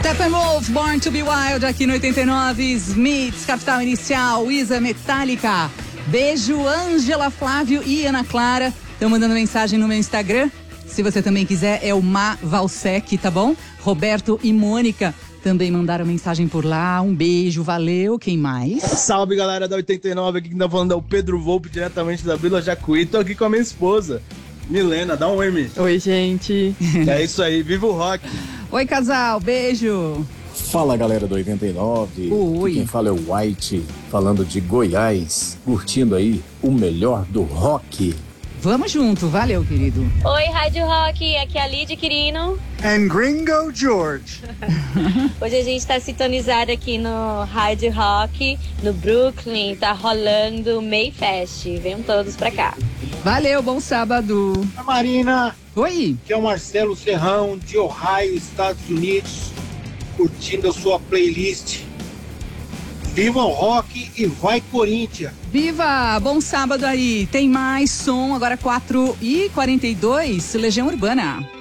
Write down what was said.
Steppenwolf, Born to be Wild, aqui no 89, Smiths, Capital Inicial, Isa Metallica. Beijo, Ângela, Flávio e Ana Clara. Estão mandando mensagem no meu Instagram. Se você também quiser, é o Ma Valsec, tá bom? Roberto e Mônica também mandaram mensagem por lá. Um beijo, valeu. Quem mais? Salve, galera da 89. Aqui quem tá falando é o Pedro Volpe, diretamente da Vila Jacuí. Tô aqui com a minha esposa, Milena. Dá um oi, Mi. Oi, gente. É isso aí, viva o rock. Oi, casal, beijo. Fala, galera do 89. Oi. Aqui quem fala é o White, falando de Goiás, curtindo aí o melhor do rock. Vamos junto, valeu, querido. Oi, Rádio Rock, aqui é a Lidy Quirino. And Gringo George. Hoje a gente tá sintonizado aqui no Rádio Rock, no Brooklyn, tá rolando Mayfest. Venham todos pra cá. Valeu, bom sábado. A Marina. Oi. Que é o Marcelo Serrão, de Ohio, Estados Unidos, curtindo a sua playlist. Viva o rock e vai Corinthians! Viva! Bom sábado aí. Tem mais som, agora 4h42, Legião Urbana.